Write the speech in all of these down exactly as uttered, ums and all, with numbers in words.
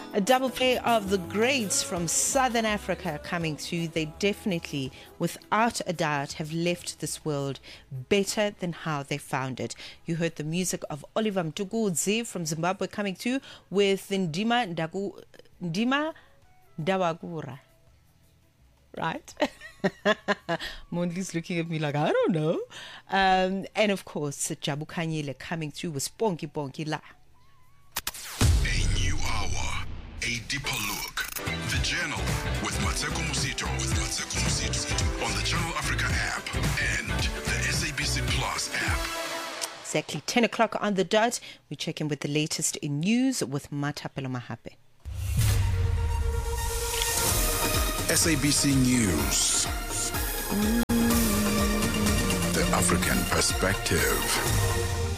A double play of the greats from Southern Africa coming through. They definitely, without a doubt, have left this world better than how they found it. You heard the music of Oliver Mtukudzi from Zimbabwe coming through with Ndima Ndagu, Ndima Ndawagura. Right? Mondli's looking at me like, I don't know. Um, and of course, Jabu Kanyile coming through with Sponky Bonky La. A deeper look. The Journal with Mateko Musito with Mateko Musito on the Channel Africa app and the S A B C Plus app. Exactly ten o'clock on the dot. We check in with the latest in news with Matapelo Mahape. S A B C News. The African Perspective.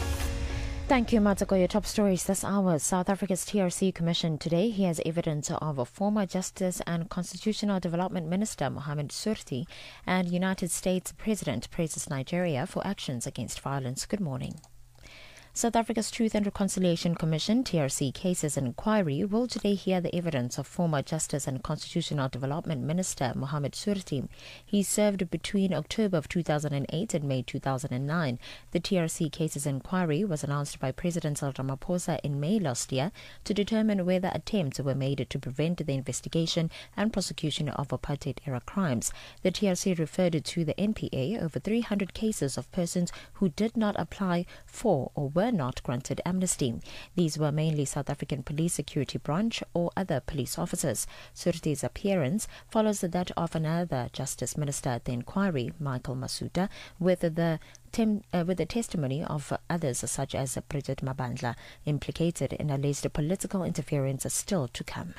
Thank you, Matako. Your top stories this hour. South Africa's T R C Commission today hears evidence of a former Justice and Constitutional Development Minister Mohamed Surti, and United States President praises Nigeria for actions against violence. Good morning. South Africa's Truth and Reconciliation Commission, T R C Cases and Inquiry, will today hear the evidence of former Justice and Constitutional Development Minister Mohamed Surti. He served between October of two thousand eight and May two thousand nine. The T R C Cases Inquiry was announced by President Cyril Ramaphosa in May last year to determine whether attempts were made to prevent the investigation and prosecution of apartheid-era crimes. The T R C referred to the N P A over three hundred cases of persons who did not apply for or were not granted amnesty. These were mainly South African Police Security Branch or other police officers. Surti's appearance follows that of another Justice Minister at the inquiry, Michael Masuta, with the Tem, uh, with the testimony of others such as Bridget Mabandla, implicated in alleged political interference still to come.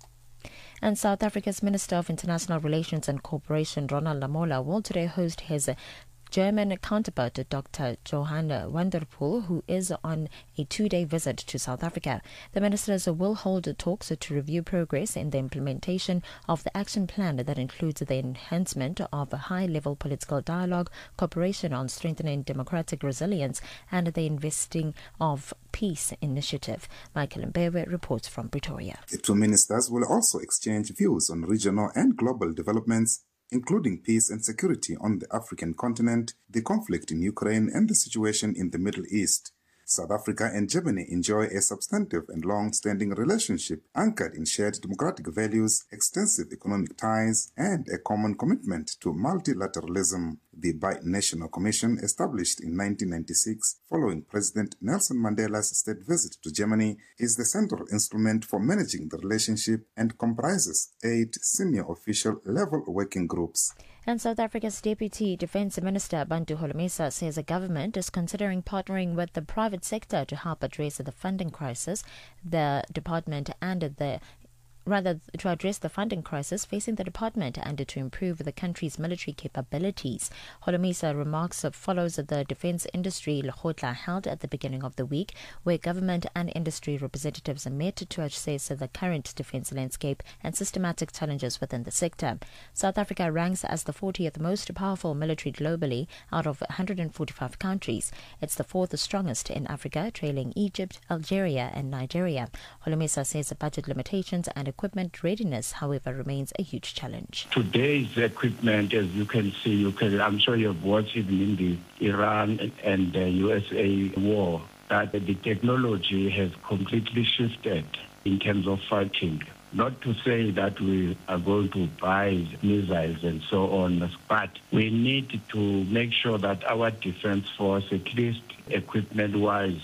And South Africa's Minister of International Relations and Cooperation, Ronald Lamola, will today host his German counterpart, Doctor Johann Wanderpool, who is on a two-day visit to South Africa. The ministers will hold talks to review progress in the implementation of the action plan that includes the enhancement of a high-level political dialogue, cooperation on strengthening democratic resilience, and the investing of peace initiative. Michael Mbewe reports from Pretoria. The two ministers will also exchange views on regional and global developments, including peace and security on the African continent, the conflict in Ukraine, and the situation in the Middle East. South Africa and Germany enjoy a substantive and long-standing relationship anchored in shared democratic values, extensive economic ties, and a common commitment to multilateralism. The Binational Commission, established in nineteen ninety-six following President Nelson Mandela's state visit to Germany, is the central instrument for managing the relationship and comprises eight senior official level working groups. And South Africa's Deputy Defence Minister Bantu Holomisa says the government is considering partnering with the private sector to help address the funding crisis. The department and the rather to address the funding crisis facing the department and to improve the country's military capabilities. Holomisa remarks follows the defence industry Lekgotla held at the beginning of the week, where government and industry representatives met to assess the current defence landscape and systematic challenges within the sector. South Africa ranks as the fortieth most powerful military globally out of one hundred forty-five countries. It's the fourth strongest in Africa, trailing Egypt, Algeria and Nigeria. Holomisa says the budget limitations and equipment readiness, however, remains a huge challenge. Today's equipment, as you can see, you can, I'm sure you've watched even in the Iran and the U S A war, that the technology has completely shifted in terms of fighting. Not to say that we are going to buy missiles and so on, but we need to make sure that our defense force, at least equipment-wise,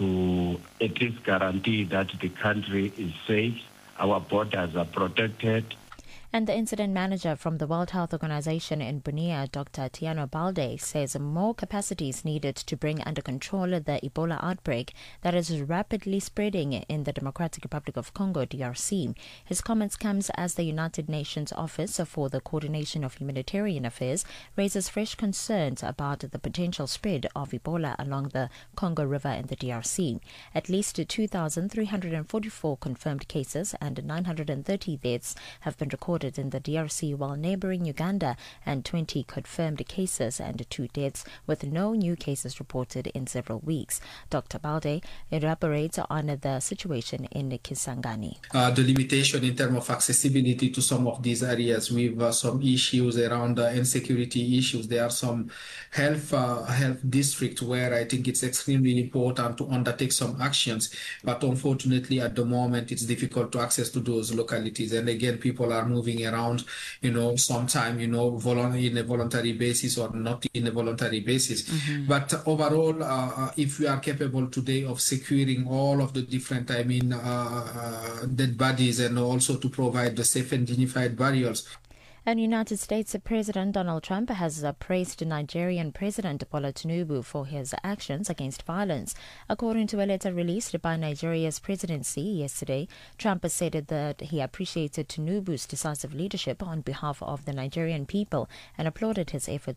to at least guarantee that the country is safe, our borders are protected. And the incident manager from the World Health Organization in Bunia, Doctor Tiano Balde, says more capacity is needed to bring under control the Ebola outbreak that is rapidly spreading in the Democratic Republic of Congo, D R C. His comments comes as the United Nations Office for the Coordination of Humanitarian Affairs raises fresh concerns about the potential spread of Ebola along the Congo River in the D R C. At least two thousand three hundred forty-four confirmed cases and nine hundred thirty deaths have been recorded recorded in the D R C, while neighboring Uganda, and twenty confirmed cases and two deaths, with no new cases reported in several weeks. Doctor Balde elaborates on the situation in Kisangani. Uh, the limitation in terms of accessibility to some of these areas with uh, some issues around uh, insecurity issues. There are some health uh, health districts where I think it's extremely important to undertake some actions, but unfortunately at the moment it's difficult to access to those localities. And again, people are moving around, you know, sometime, you know, volu- in a voluntary basis or not in a voluntary basis. Mm-hmm. But overall, uh, if we are capable today of securing all of the different, I mean, uh, uh, dead bodies, and also to provide the safe and dignified burials. And United States President Donald Trump has uh, praised Nigerian President Bola Tinubu for his actions against violence. According to a letter released by Nigeria's presidency yesterday, Trump said that he appreciated Tinubu's decisive leadership on behalf of the Nigerian people and applauded his efforts